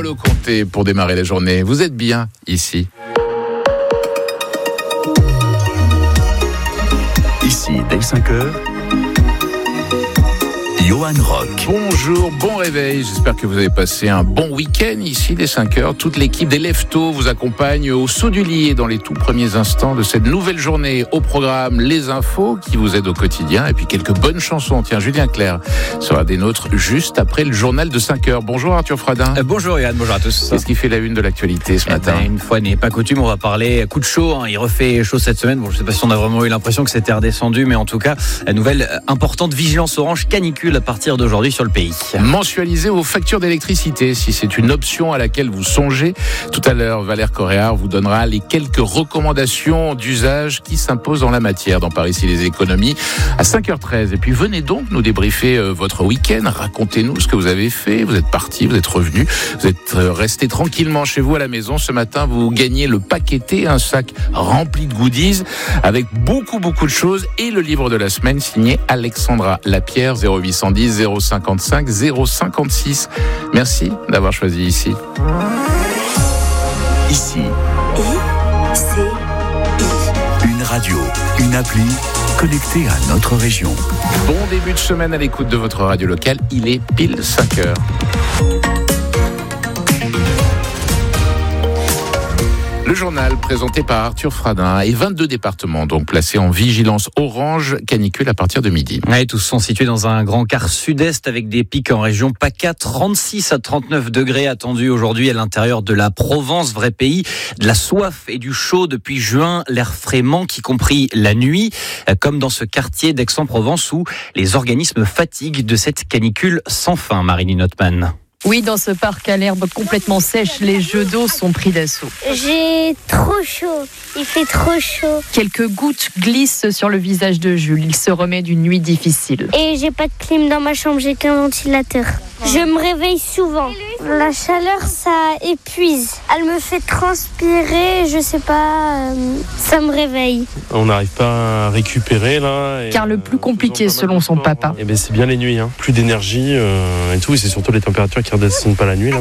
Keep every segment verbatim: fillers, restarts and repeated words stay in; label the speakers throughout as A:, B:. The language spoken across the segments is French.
A: Paolo Conte pour démarrer la journée. Vous êtes bien ici.
B: Ici, dès cinq heures, Johan Rock.
A: Bonjour, bon réveil. J'espère que vous avez passé un bon week-end ici dès cinq heures. Toute l'équipe des Lève-Tôt vous accompagne au saut du lit et dans les tout premiers instants de cette nouvelle journée. Au programme, les infos qui vous aident au quotidien et puis quelques bonnes chansons. Tiens, Julien Clerc sera des nôtres juste après le journal de cinq heures. Bonjour Arthur Fradin.
C: Euh, bonjour Yann, bonjour à tous.
A: Qu'est-ce qui fait la une de l'actualité ce
C: eh
A: matin
C: ben, Une fois n'est pas coutume, on va parler coup de chaud. Hein. Il refait chaud cette semaine. Bon, je ne sais pas si on a vraiment eu l'impression que c'était redescendu, mais en tout cas, la nouvelle importante vigilance orange canicule à partir d'aujourd'hui sur le pays.
A: Mensualiser vos factures d'électricité si c'est une option à laquelle vous songez. Tout à l'heure, Valère Coréard vous donnera les quelques recommandations d'usage qui s'imposent en la matière dans Par ici les économies à cinq heures treize. Et puis venez donc nous débriefer euh, votre week-end. Racontez-nous ce que vous avez fait. Vous êtes parti, vous êtes revenu, vous êtes euh, resté tranquillement chez vous à la maison. Ce matin, vous gagnez le paqueté, un sac rempli de goodies avec beaucoup beaucoup de choses et le livre de la semaine signé Alexandra Lapierre. Zéro huit cent dix zéro cinquante-cinq zéro cinquante-six. Merci d'avoir choisi ici.
B: Ici.
D: I, C, I.
B: Une radio, une appli connectée à notre région.
A: Bon début de semaine à l'écoute de votre radio locale. Il est pile cinq heures. Le journal présenté par Arthur Fradin et vingt-deux départements donc placés en vigilance orange canicule à partir de midi.
C: Ouais, tous sont situés dans un grand quart sud-est avec des pics en région PACA. trente-six à trente-neuf degrés attendus aujourd'hui à l'intérieur de la Provence, vrai pays de la soif et du chaud depuis juin. L'air frais manque, y compris la nuit, comme dans ce quartier d'Aix-en-Provence où les organismes fatiguent de cette canicule sans fin. Marilyn Notman.
E: Oui, dans ce parc à l'herbe complètement sèche, les jeux d'eau sont pris d'assaut.
F: J'ai trop chaud, il fait trop chaud.
E: Quelques gouttes glissent sur le visage de Jules. Il se remet d'une nuit difficile.
F: Et j'ai pas de clim dans ma chambre, j'ai qu'un ventilateur. Je me réveille souvent. La chaleur, ça épuise. Elle me fait transpirer, je sais pas, euh, ça me réveille.
G: On n'arrive pas à récupérer là. Et
E: Car le plus compliqué, selon son papa.
G: Et ben c'est bien les nuits, hein. Plus d'énergie euh, et tout. Et c'est surtout les températures qui redescendent pas la nuit là.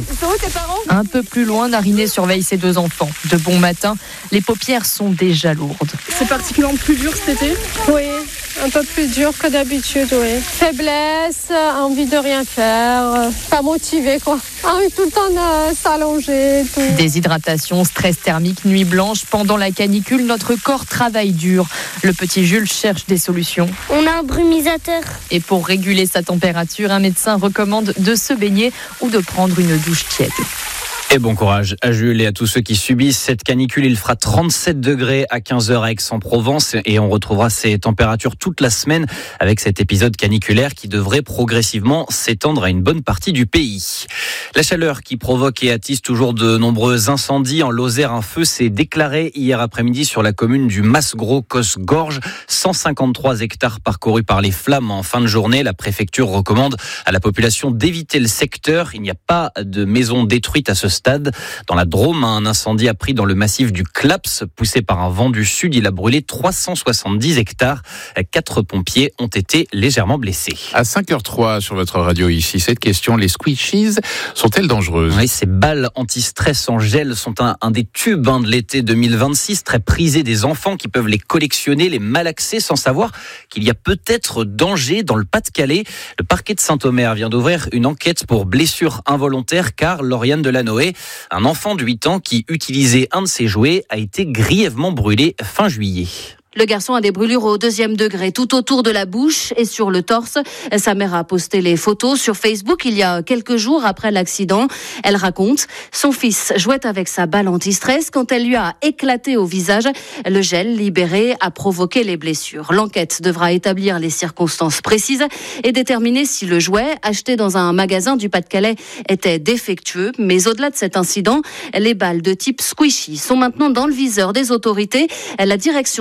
E: Un peu plus loin, Nariné surveille ses deux enfants. De bon matin, les paupières sont déjà lourdes.
H: C'est particulièrement plus dur cet été ?
I: Oui, un peu plus dur que d'habitude, oui. Faiblesse, envie de rien faire, pas motivé quoi. Envie tout le temps de s'allonger. Tout.
E: Déshydratation, stress thermique, nuit blanche. Pendant la canicule, notre corps travaille dur. Le petit Jules cherche des solutions.
F: On a un brumisateur.
E: Et pour réguler sa température, un médecin recommande de se baigner ou de prendre une douche tiède.
C: Et bon courage à Jules et à tous ceux qui subissent cette canicule. Il fera trente-sept degrés à quinze heures à Aix-en-Provence et on retrouvera ces températures toute la semaine avec cet épisode caniculaire qui devrait progressivement s'étendre à une bonne partie du pays. La chaleur qui provoque et attise toujours de nombreux incendies. En Lozère, un feu s'est déclaré hier après-midi sur la commune du Mas-Gros-Cos-Gorge. cent cinquante-trois hectares parcourus par les flammes en fin de journée. La préfecture recommande à la population d'éviter le secteur. Il n'y a pas de maison détruite à ce stade. Dans la Drôme, un incendie a pris dans le massif du Claps. Poussé par un vent du sud, il a brûlé trois cent soixante-dix hectares. Quatre pompiers ont été légèrement blessés.
A: À cinq heures trois sur votre radio ici, cette question, les squishies sont-elles dangereuses ?
C: Oui, ces balles anti-stress en gel sont un, un des tubes hein, de l'été deux mille vingt-six, très prisés des enfants qui peuvent les collectionner, les malaxer sans savoir qu'il y a peut-être danger dans le Pas-de-Calais. Le parquet de Saint-Omer vient d'ouvrir une enquête pour blessure involontaire car Lauriane Delanoë, un enfant de huit ans qui utilisait un de ses jouets, a été grièvement brûlé fin juillet.
J: Le garçon a des brûlures au deuxième degré, tout autour de la bouche et sur le torse. Sa mère a posté les photos sur Facebook il y a quelques jours après l'accident. Elle raconte, son fils jouait avec sa balle anti-stress quand elle lui a éclaté au visage. Le gel libéré a provoqué les blessures. L'enquête devra établir les circonstances précises et déterminer si le jouet acheté dans un magasin du Pas-de-Calais était défectueux. Mais au-delà de cet incident, les balles de type squishy sont maintenant dans le viseur des autorités. La direction générale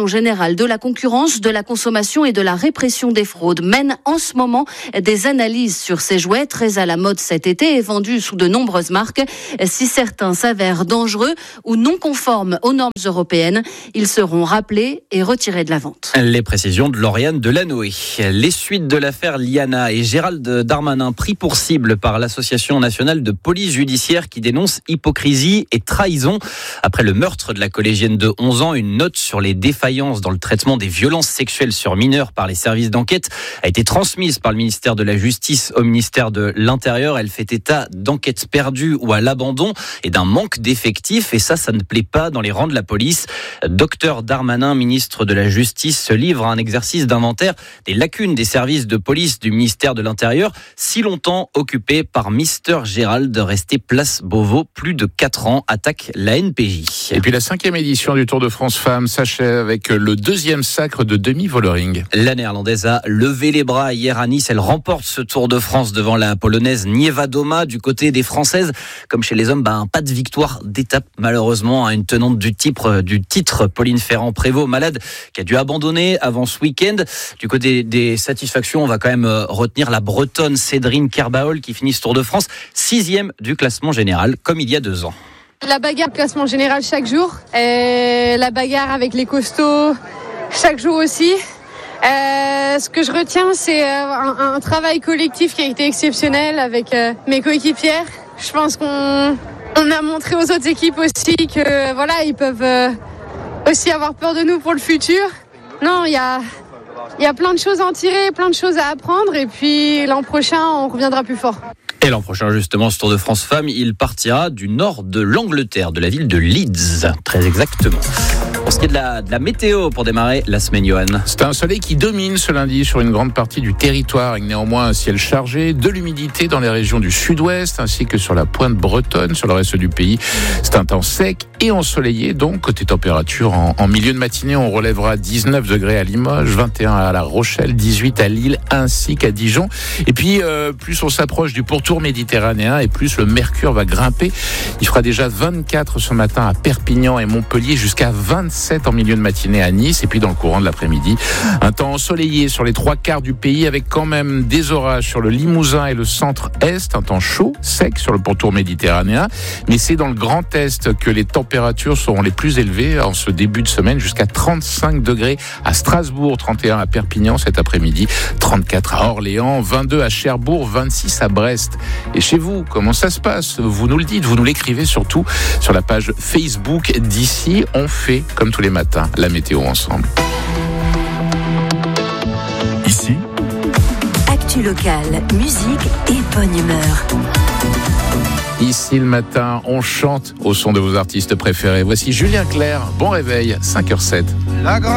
J: fédérale de la concurrence, de la consommation et de la répression des fraudes mène en ce moment des analyses sur ces jouets très à la mode cet été et vendus sous de nombreuses marques. Si certains s'avèrent dangereux ou non conformes aux normes européennes, ils seront rappelés et retirés de la vente.
C: Les précisions de Lauriane Delanoë. Les suites de l'affaire Liana et Gérald Darmanin pris pour cible par l'Association nationale de police judiciaire qui dénonce hypocrisie et trahison. Après le meurtre de la collégienne de onze ans, une note sur les défaillances dans le traitement des violences sexuelles sur mineurs par les services d'enquête a été transmise par le ministère de la Justice au ministère de l'Intérieur. Elle fait état d'enquêtes perdues ou à l'abandon et d'un manque d'effectifs. Et ça, ça ne plaît pas dans les rangs de la police. Docteur Darmanin, ministre de la Justice, se livre à un exercice d'inventaire des lacunes des services de police du ministère de l'Intérieur, si longtemps occupé par Mister Gérald, resté place Beauvau plus de quatre ans, attaque la N P J.
A: Et puis la cinquième édition du Tour de France Femmes s'achève avec le deuxième sacre de Demi Vollering.
C: La néerlandaise a levé les bras hier à Nice. Elle remporte ce Tour de France devant la polonaise Niewiadoma. Du côté des Françaises, comme chez les hommes, bah, pas de victoire d'étape malheureusement. Une tenante du titre, du titre Pauline Ferrand-Prévot, malade, qui a dû abandonner avant ce week-end. Du côté des satisfactions, on va quand même retenir la Bretonne Cédrine Kerbaol qui finit ce Tour de France sixième du classement général, comme il y a deux ans.
I: La bagarre classement général chaque jour, et la bagarre avec les costauds chaque jour aussi. Euh, ce que je retiens, c'est un, un travail collectif qui a été exceptionnel avec euh, mes coéquipières. Je pense qu'on on a montré aux autres équipes aussi que voilà, ils peuvent euh, aussi avoir peur de nous pour le futur. Non, il y a il y a plein de choses à en tirer, plein de choses à apprendre, et puis l'an prochain, on reviendra plus fort.
C: Et l'an prochain, justement, ce Tour de France Femmes, il partira du nord de l'Angleterre, de la ville de Leeds, très exactement. Pour ce qui est de la, de la météo, pour démarrer la semaine, Johan.
A: C'est un soleil qui domine ce lundi sur une grande partie du territoire, avec néanmoins un ciel chargé, de l'humidité dans les régions du sud-ouest, ainsi que sur la pointe bretonne. Sur le reste du pays, c'est un temps sec et ensoleillé. Donc, côté température, en, en milieu de matinée, on relèvera dix-neuf degrés à Limoges, vingt et un à La Rochelle, dix-huit à Lille, ainsi qu'à Dijon. Et puis, euh, plus on s'approche du pourtour méditerranéen et plus le mercure va grimper. Il fera déjà vingt-quatre ce matin à Perpignan et Montpellier, jusqu'à vingt-sept en milieu de matinée à Nice. Et puis dans le courant de l'après-midi, un temps ensoleillé sur les trois quarts du pays, avec quand même des orages sur le Limousin et le centre-est. Un temps chaud, sec sur le pourtour méditerranéen. Mais c'est dans le Grand Est que les températures seront les plus élevées en ce début de semaine, jusqu'à trente-cinq degrés à Strasbourg, trente et un à Perpignan cet après-midi, trente-quatre à Orléans, vingt-deux à Cherbourg, vingt-six à Brest. Et chez vous, comment ça se passe? Vous nous le dites, vous nous l'écrivez surtout sur la page Facebook d'Ici. On fait, comme tous les matins, la météo ensemble.
B: Ici,
D: actu locale, musique et bonne humeur.
A: Ici le matin, on chante au son de vos artistes préférés. Voici Julien Clerc, bon réveil, cinq heures zéro sept.